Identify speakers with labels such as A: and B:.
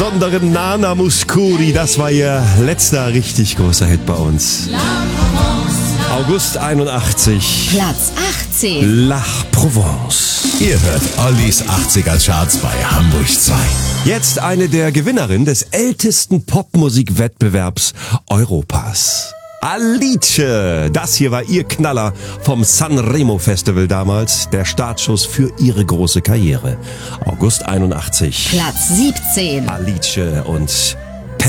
A: Besonderen Nana Mouskouri, das war ihr letzter richtig großer Hit bei uns. August 81.
B: Platz 18.
A: La Provence.
C: Ihr hört Ollis 80er Charts bei Hamburg 2.
A: Jetzt eine der Gewinnerinnen des ältesten Popmusikwettbewerbs Europas. Alice, das hier war ihr Knaller vom Sanremo Festival damals, der Startschuss für ihre große Karriere. August 81.
B: Platz 17.
A: Alice und